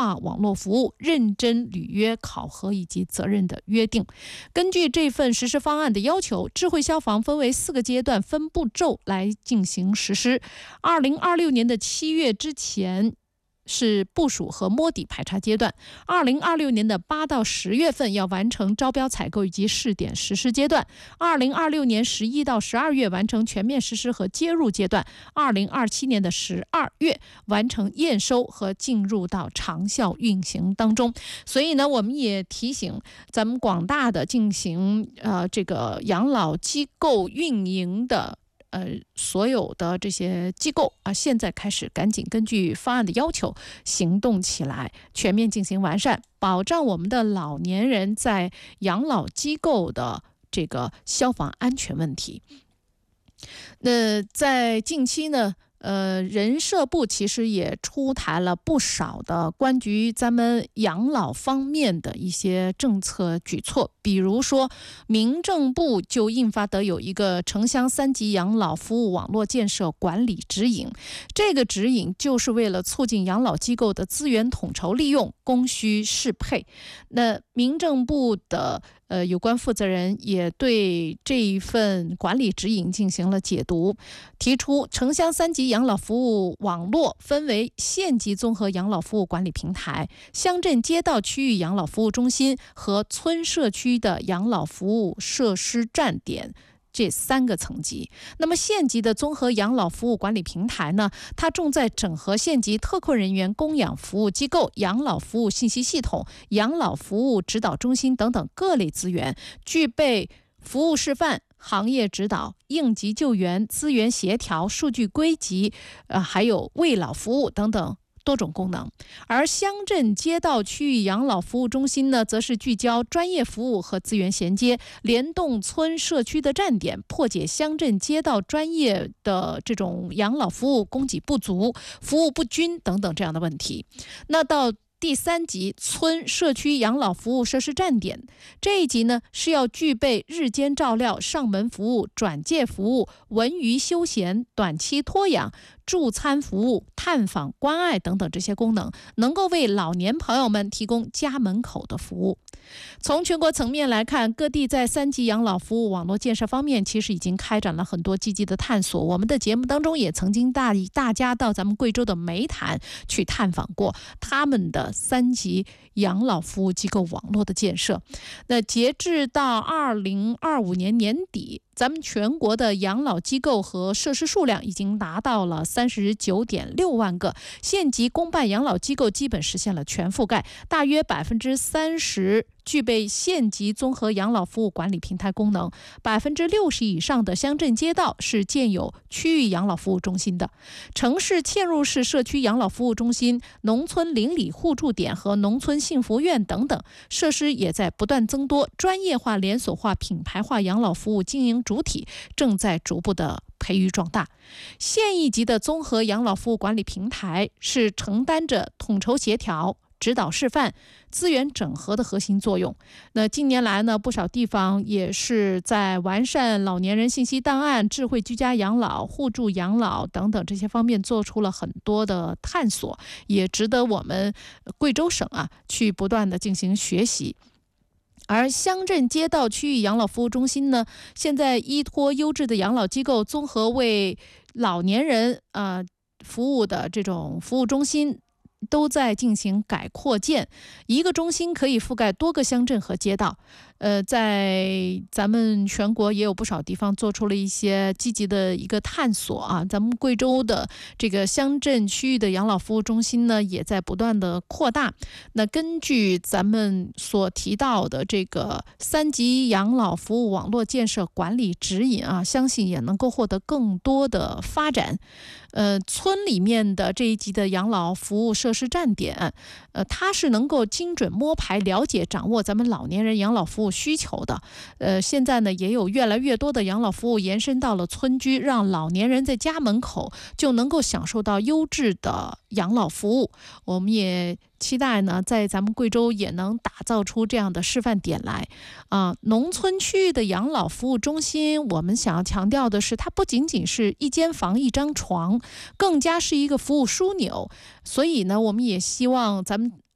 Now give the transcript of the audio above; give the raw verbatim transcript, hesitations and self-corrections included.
化网络服务，认真履约考核以及责任的约定。根据这份实施方案的要求，智慧消防分为四个阶段，分步骤来进行实施。二零二六年的七月之前是部署和摸底排查阶段，二零二六年的八到十月份要完成招标采购以及试点实施阶段，二零二六年十一到十二月完成全面实施和接入阶段，二零二七年的十二月完成验收和进入到长效运行当中。所以呢，我们也提醒咱们广大的进行呃这个养老机构运营的呃，所有的这些机构啊，现在开始赶紧根据方案的要求行动起来，全面进行完善，保障我们的老年人在养老机构的这个消防安全问题。那在近期呢，呃，人社部其实也出台了不少的关于咱们养老方面的一些政策举措，比如说民政部就印发的有一个城乡三级养老服务网络建设管理指引，这个指引就是为了促进养老机构的资源统筹利用、供需适配。那民政部的呃，有关负责人也对这一份管理指引进行了解读，提出城乡三级养老服务网络分为县级综合养老服务管理平台、乡镇街道区域养老服务中心和村社区的养老服务设施站点这三个层级。那么县级的综合养老服务管理平台呢，它重在整合县级特困人员供养服务机构、养老服务信息系统、养老服务指导中心等等各类资源，具备服务示范、行业指导、应急救援、资源协调、数据归集，呃，还有慰老服务等等多种功能。而乡镇街道区域养老服务中心呢，则是聚焦专业服务和资源衔接，联动村社区的站点，破解乡镇街道专业的这种养老服务供给不足、服务不均等等这样的问题。那到第三级村社区养老服务设施站点，这一级呢是要具备日间照料、上门服务、转介服务、文娱休闲、短期托养、助餐服务、探访关爱等等这些功能，能够为老年朋友们提供家门口的服务。从全国层面来看，各地在三级养老服务网络建设方面其实已经开展了很多积极的探索。我们的节目当中也曾经带大家到咱们贵州的煤炭去探访过他们的三级养老服务机构网络的建设。那截至到二零二五年年底，咱们全国的养老机构和设施数量已经达到了三十九点六万个，县级公办养老机构基本实现了全覆盖，大约百分之三十具备县级综合养老服务管理平台功能，百分之六十以上的乡镇街道是建有区域养老服务中心的，城市嵌入式社区养老服务中心、农村邻里互助点和农村幸福院等等设施也在不断增多，专业化、连锁化、品牌化养老服务经营主体正在逐步的培育壮大。县一级的综合养老服务管理平台是承担着统筹协调、指导示范、资源整合的核心作用。那近年来呢，不少地方也是在完善老年人信息档案、智慧居家养老、互助养老等等这些方面做出了很多的探索，也值得我们贵州省啊去不断的进行学习。而乡镇街道区域养老服务中心呢，现在依托优质的养老机构，综合为老年人呃服务的这种服务中心都在进行改扩建，一个中心可以覆盖多个乡镇和街道。呃，在咱们全国也有不少地方做出了一些积极的一个探索啊。咱们贵州的这个乡镇区域的养老服务中心呢，也在不断的扩大。那根据咱们所提到的这个三级养老服务网络建设管理指引啊，相信也能够获得更多的发展。呃，村里面的这一级的养老服务设施站点，呃，它是能够精准摸排、了解、掌握咱们老年人养老服务需求的。呃，现在呢，也有越来越多的养老服务延伸到了村居，让老年人在家门口就能够享受到优质的养老服务。我们也期待呢，在咱们贵州也能打造出这样的示范点来啊、呃。农村区域的养老服务中心，我们想要强调的是，它不仅仅是一间房、一张床，更加是一个服务枢纽。所以呢，我们也希望咱们